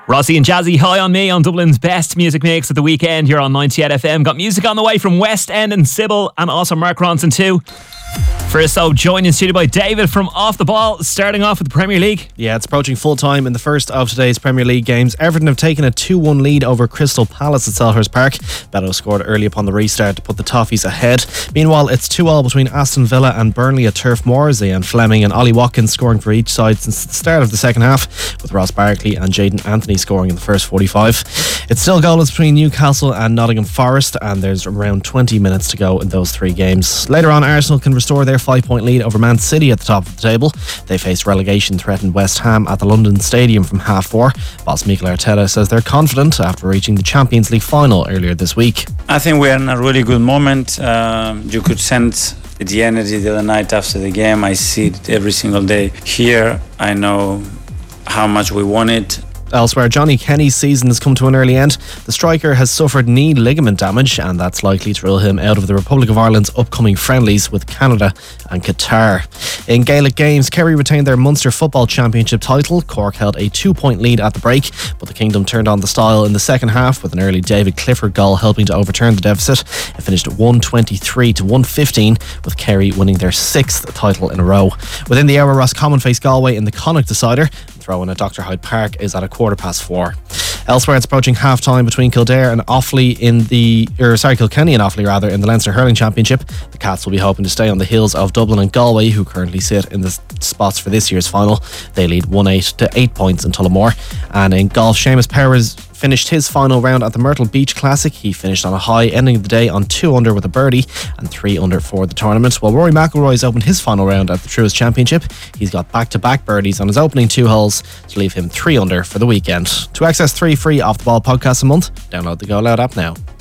Rossi and Jazzy, High on Me on Dublin's best music mix at the weekend here on 98 FM. Got music on the way from West End and Sybil, and also Mark Ronson too. First up, joined in studio by David from Off the Ball, starting off with the Premier League. Yeah, it's approaching full time in the first of today's Premier League games. Everton have taken a 2-1 lead over Crystal Palace at Selhurst Park. Beto scored early upon the restart to put the Toffees ahead. Meanwhile, it's 2-2 between Aston Villa and Burnley at Turf Moor. Zian Fleming and Ollie Watkins scoring for each side since the start of the second half, with Ross Barkley and Jayden Anthony scoring in the first 45. It's still goalless between Newcastle and Nottingham Forest, and there's around 20 minutes to go in those three games. Later on, Arsenal can restore their 5-point lead over Man City at the top of the table. They faced relegation-threatened West Ham at the London Stadium from 4:30. Boss Mikel Arteta says they're confident after reaching the Champions League final earlier this week. I think we're in a really good moment. You could sense the energy the other night after the game. I see it every single day here. I know how much we want it. Elsewhere, Johnny Kenny's season has come to an early end. The striker has suffered knee ligament damage, and that's likely to rule him out of the Republic of Ireland's upcoming friendlies with Canada and Qatar. In Gaelic games, Kerry retained their Munster Football Championship title. Cork held a 2-point lead at the break, but the Kingdom turned on the style in the second half with an early David Clifford goal helping to overturn the deficit. It finished 123-115, with Kerry winning their 6th title in a row. Within the hour, Roscommon faced Galway in the Connacht decider. Throw-in at Dr. Hyde Park is at 4:15. Elsewhere, it's approaching half-time between Kildare and Kilkenny and Offaly in the Leinster Hurling Championship. The Cats will be hoping to stay on the heels of Dublin and Galway, who currently sit in the spots for this year's final. They lead 1-8 to 8 points in Tullamore. And in golf, Seamus Powers finished his final round at the Myrtle Beach Classic. He finished on a high, ending the day on 2 under with a birdie and 3 under for the tournament. While Rory McIlroy's opened his final round at the Truist Championship, he's got back-to-back birdies on his opening 2 holes to leave him 3 under for the weekend. To access 3 free Off the Ball podcasts a month, download the Go Loud app now.